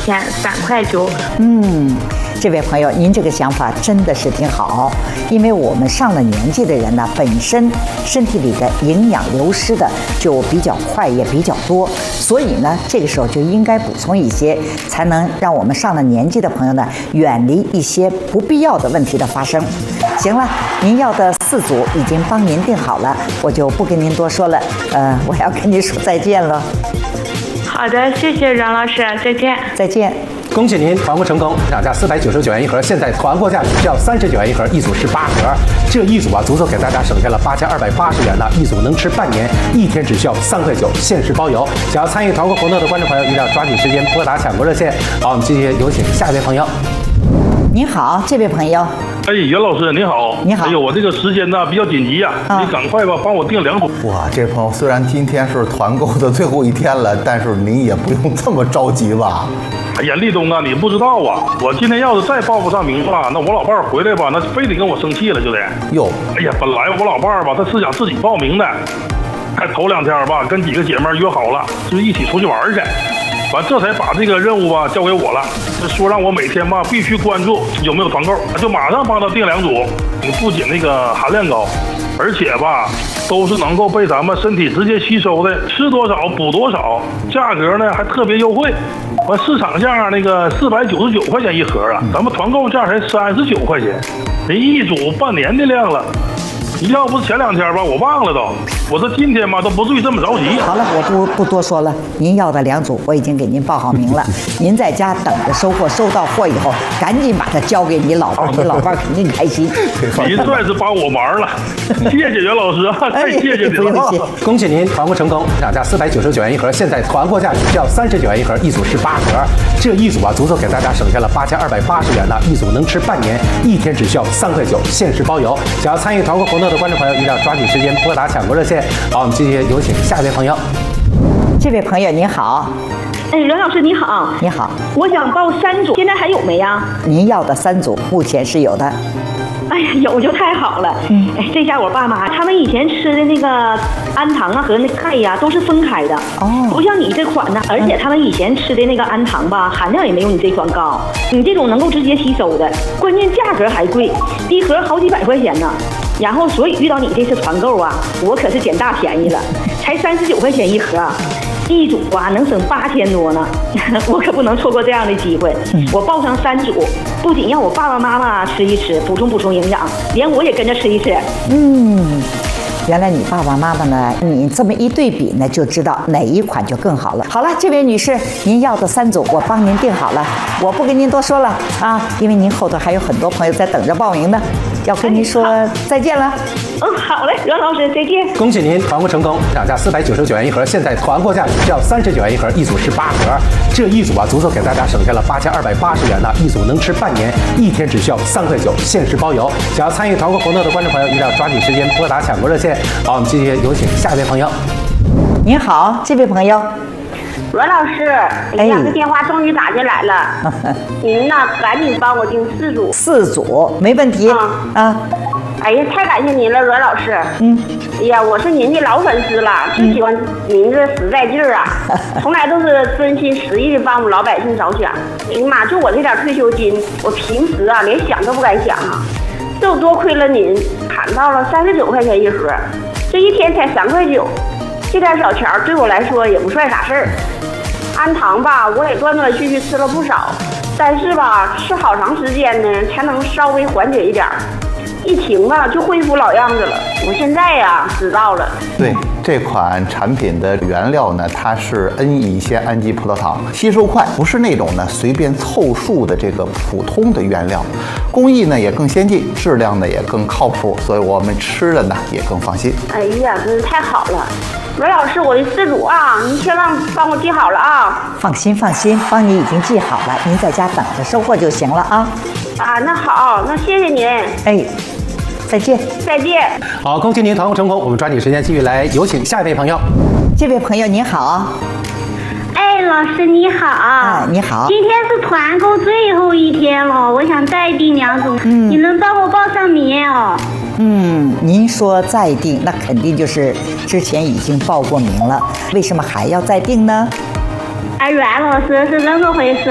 天3.9块。 这位朋友，您这个想法真的是挺好，因为我们上了年纪的人呢，本身身体里的营养流失的就比较快，也比较多，所以呢，这个时候就应该补充一些，才能让我们上了年纪的朋友呢，远离一些不必要的问题的发生。行了，您要的4组已经帮您定好了，我就不跟您多说了，我要跟您说再见了。 好的，谢谢阮老师，再见。 再见。 恭喜您团购成功，涨价499元一盒，现在团购价只要39元一盒，一组18盒。这一组啊，足足给大家省下了8280元呢，一组能吃半年，一天只需要3.9块，限时包邮。想要参与团购活动的观众朋友，一定要抓紧时间拨打抢购热线。好，我们继续有请下一位朋友。 您好，这位朋友。 哎，袁老师你好。 你好。 哎呦，我这个时间呢比较紧急呀，你赶快吧，帮我订2组。 哇，这位朋友，虽然今天是团购的最后一天了，但是您也不用这么着急吧？ 哎呀，立冬啊，你不知道啊，我今天要是再报不上名吧，那我老伴儿回来吧，那非得跟我生气了，就得。 哟， 哎呀，本来我老伴儿吧，他是想自己报名的，还头2天吧，跟几个姐妹约好了，就一起出去玩去。完，这才把这个任务吧交给我了，说让我每天吧必须关注有没有团购，就马上帮他订2组。你不仅那个含量高，而且吧都是能够被咱们身体直接吸收的，吃多少补多少，价格呢还特别优惠。完，市场价那个499块钱一盒啊，咱们团购价才39块钱，人一组半年的量了。你要不是前2天吧，我忘了都。我说今天吧都不至于这么着急。 好了，我不多说了。您要的2组我已经给您报好名了，您在家等着收货，收到货以后赶紧把它交给你老伴，你老伴肯定开心。 您算是帮我忙了，谢谢袁老师啊，太谢谢您了。 恭喜您团购成功，涨价499元一盒，现在团购价只需要39元一盒，一组18盒。这一组啊，足足给大家省下了8280元呢，一组能吃半年，一天只需要3.9块，限时包邮。想要参与团购活动的观众朋友，一定要抓紧时间拨打抢购热线。好，我们继续有请下一位朋友。 这位朋友您好。 哎，袁老师你好。 你好。我想报3组，现在还有没呀？ 您要的3组目前是有的。 哎呀，有就太好了。哎，这下我爸妈他们以前吃的那个氨糖啊和那钙呀都是分开的。哦。不像你这款呢，而且他们以前吃的那个氨糖吧，含量也没有你这款高。你这种能够直接吸收的，关键价格还贵，一盒好几百块钱呢。然后，所以遇到你这次团购啊，我可是捡大便宜了，才39块钱一盒，一组啊能省8000多呢，我可不能错过这样的机会。我报上3组，不仅让我爸爸妈妈吃一吃，补充营养，连我也跟着吃一吃。 原来你爸爸妈妈呢，你这么一对比呢，就知道哪一款就更好了。好了，这位女士，您要的3组我帮您订好了，我不跟您多说了啊，因为您后头还有很多朋友在等着报名呢，要跟您说再见了。 好嘞，阮老师再见。 恭喜您团购成功，涨价499元一盒，现在团购价只需要39元一盒，一组18盒。这一组啊，足足给大家省下了8280元呢，一组能吃半年，一天只需要3.9块，限时包邮。想要参与团购活动的观众朋友，一定要抓紧时间拨打抢购热线。好，我们继续有请下一位朋友。 您好，这位朋友。 阮老师，哎呀，这电话终于打进来了。您呢，赶紧帮我订4组。 4组，没问题。 哎呀，太感谢您了，阮老师。哎呀，我是您的老粉丝了，最喜欢您这实在劲儿啊，从来都是真心实意的帮我们老百姓着想。哎呀妈，就我这点退休金，我平时啊连想都不敢想啊。就多亏了您，砍到了39块钱一盒，这一天才3.9块，这点小钱对我来说也不算啥事儿。氨糖吧，我也断断续续吃了不少，但是吧，吃好长时间呢，才能稍微缓解一点。一停吧，就恢复老样子了。我现在呀，知道了。 对这款产品的原料呢，它是 N 乙酰氨基葡萄糖，吸收快，不是那种呢随便凑数的这个普通的原料，工艺呢也更先进，质量呢也更靠谱，所以我们吃的呢也更放心。 哎呀，真是太好了！阮老师，我的4组啊，您千万帮我记好了啊！ 放心，帮你已经记好了，您在家等着收货就行了啊。 那好，那谢谢您。 哎，再见。 再见。 好，恭喜您团购成功，我们抓紧时间继续来有请下一位朋友。 这位朋友您好。 哎，老师你好。 你好。 今天是团购最后一天了，我想再订2组，你能帮我报上名哦？ 您说再订，那肯定就是之前已经报过名了，为什么还要再订呢？ 阮老师是那么回事。